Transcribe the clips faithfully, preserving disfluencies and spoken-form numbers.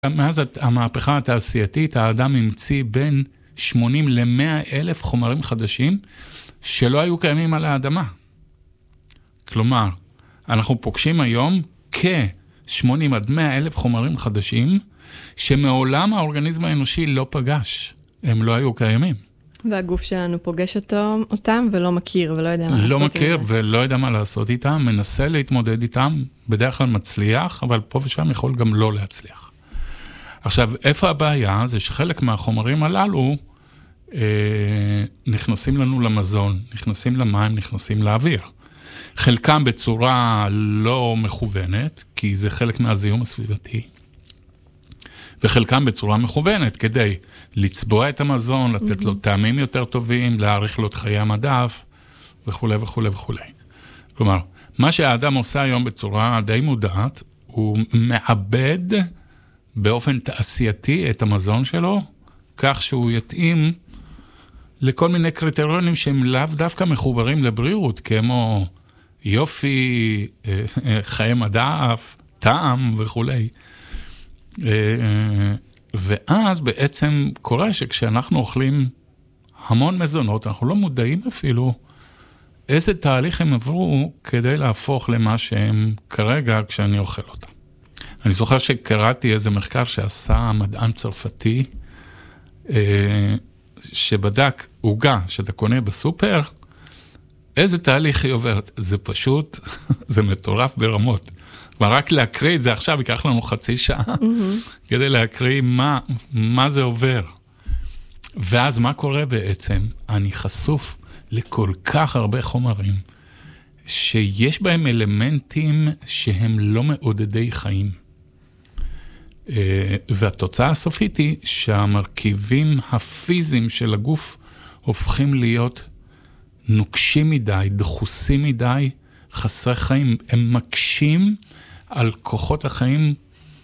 מאז המהפכה התעשייתית, האדם המציא בין שמונים למאה אלף חומרים חדשים שלא היו קיימים על האדמה. כלומר, אנחנו פוגשים היום כ-שמונים עד מאה אלף חומרים חדשים שמעולם האורגניזם האנושי לא פגש. הם לא היו קיימים. והגוף שלנו פוגש אותו, אותם ולא מכיר ולא יודע מה לעשות לא עם מכיר זה. ולא יודע מה לעשות איתם, מנסה להתמודד איתם, בדרך כלל מצליח, אבל פה ושם יכול גם לא להצליח. עכשיו, איפה הבעיה? זה שחלק מהחומרים הללו אה, נכנסים לנו למזון, נכנסים למים, נכנסים לאוויר. חלקם בצורה לא מכוונת, כי זה חלק מהזיהום הסביבתי. וחלקם בצורה מכוונת, כדי לצבוע את המזון, לתת לו טעמים יותר טובים, להאריך לו את חיי המדף, וכו' וכו' וכו'. כלומר, מה שהאדם עושה היום בצורה די מודעת, הוא מעבד באופן תעשייתי את המזון שלו, כך שהוא יתאים לכל מיני קריטריונים שהם לאו דווקא מחוברים לבריאות, כמו יופי, חיי מדף, טעם וכו'. ואז בעצם קורה שכשאנחנו אוכלים המון מזונות, אנחנו לא מודעים אפילו איזה תהליך הם עברו כדי להפוך למה שהם כרגע כשאני אוכל אותם. אני זוכר שקראתי איזה מחקר שעשה מדען צרפתי, שבדק עוגה שאתה קונה בסופר, איזה תהליך היא עוברת. זה פשוט, זה מטורף ברמות. ורק להקריא את זה עכשיו, ייקח לנו חצי שעה, mm-hmm. כדי להקריא מה, מה זה עובר. ואז מה קורה בעצם? אני חשוף לכל כך הרבה חומרים, שיש בהם אלמנטים שהם לא מעודדי חיים. והתוצאה הסופית היא שהמרכיבים הפיזיים של הגוף הופכים להיות נוקשים מדי, דחוסים מדי, חסרי חיים. הם מקשים על כוחות החיים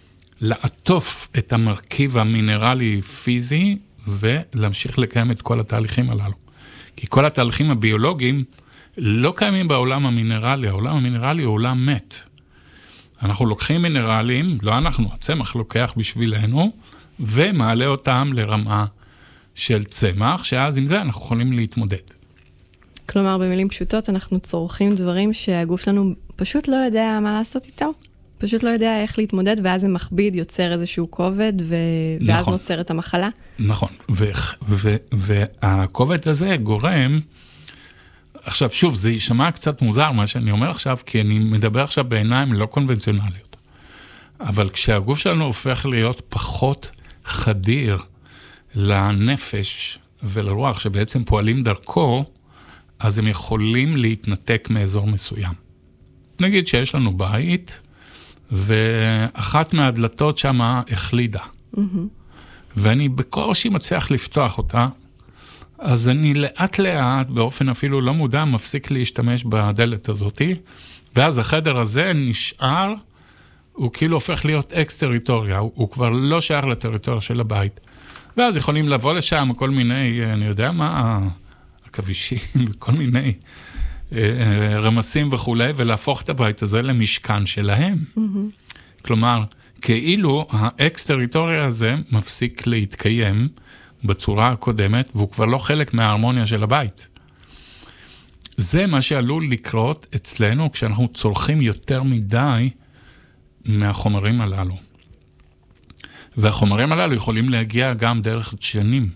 לעטוף את המרכיב המינרלי פיזי ולהמשיך לקיים את כל התהליכים הללו. כי כל התהליכים הביולוגיים לא קיימים בעולם המינרלי. העולם המינרלי הוא עולם מת. אנחנו לוקחים מינרלים, לא אנחנו, הצמח לוקח בשבילנו, ומעלה אותם לרמה של צמח, שאז עם זה אנחנו יכולים להתמודד. כלומר, במילים פשוטות, אנחנו צורכים דברים שהגוף שלנו פשוט לא יודע מה לעשות איתו. פשוט לא יודע איך להתמודד, ואז זה מכביד, יוצר איזשהו כובד, ו... נכון. ואז נוצרת המחלה. נכון, ו... ו... והכובד הזה גורם, עכשיו שוב, זה יישמע קצת מוזר מה שאני אומר עכשיו, כי אני מדבר עכשיו בעיניים לא קונבנציונליות. אבל כשהגוף שלנו הופך להיות פחות חדיר לנפש ולרוח שבעצם פועלים דרכו, אז הם יכולים להתנתק מאזור מסוים. נגיד שיש לנו בית, ואחת מהדלתות שמה החלידה. Mm-hmm. ואני בקושי מצליח לפתוח אותה, אז אני לאט לאט, באופן אפילו לא מודע, מפסיק להשתמש בדלת הזאת, ואז החדר הזה נשאר, הוא כאילו הופך להיות אקס-טריטוריה, הוא, הוא כבר לא שייך לטריטוריה של הבית. ואז יכולים לבוא לשם כל מיני, אני יודע מה, הכבישים וכל מיני רמסים וכו', ולהפוך את הבית הזה למשכן שלהם. Mm-hmm. כלומר, כאילו האקס-טריטוריה הזה מפסיק להתקיים בצורה הקודמת, והוא כבר לא חלק מההרמוניה של הבית. זה מה שעלול לקרות אצלנו כשאנחנו צורכים יותר מדי מהחומרים הללו. והחומרים הללו יכולים להגיע גם דרך דשנים,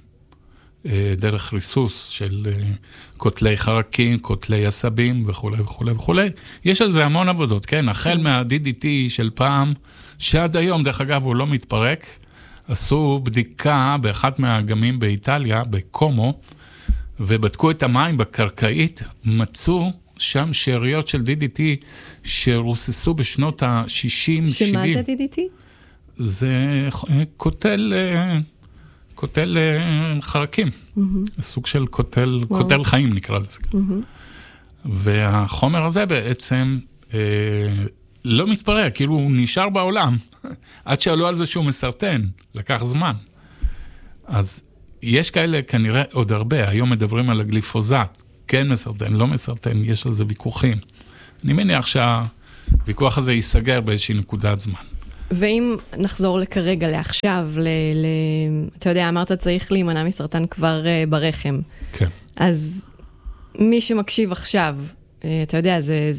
דרך ריסוס של כותלי חרקים, כותלי עשבים וכו' וכו' וכו'. יש על זה המון עבודות, כן? החל מה-די די טי של פעם, שעד היום, דרך אגב, הוא לא מתפרק, עשו בדיקה באחת מהאגמים באיטליה, בקומו, ובדקו את המים בקרקעית, מצאו שם שאריות של די די טי שרוססו בשנות ה-שישים שבעים. שמה זה די די טי? זה כותל... כותל חרקים, mm-hmm. סוג של כותל, wow. כותל חיים נקרא לזה. Mm-hmm. והחומר הזה בעצם אה, לא מתפרק, כאילו הוא נשאר בעולם, עד שעלו על זה שהוא מסרטן, לקח זמן. אז יש כאלה כנראה עוד הרבה, היום מדברים על הגליפוזט, כן מסרטן, לא מסרטן, יש על זה ויכוחים. אני מניח שהוויכוח הזה ייסגר באיזושהי נקודת זמן. ואם נחזור לכרגע, לעכשיו, ל, ל, אתה יודע, אמרת צריך להימנע מסרטן כבר uh, ברחם. כן. אז מי שמקשיב עכשיו, uh, אתה יודע, זה,